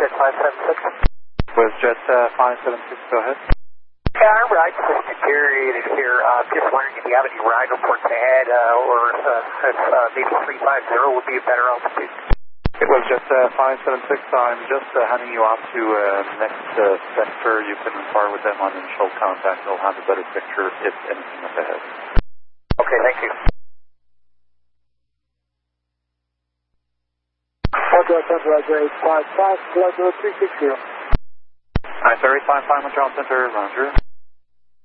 Jet 576. With Jet 576, go ahead. Yeah, our ride was deteriorated here. Just wondering if you have any ride reports ahead, or if maybe 350 would be a better altitude. It was Jet 576. I'm just handing you off to next sector. You can inquire with them on initial contact. They'll have a better picture if anything is ahead. Okay, thank you. Montreal Center, Roger 855, Montreal 360. Hi, 855 Montreal Center, Roger.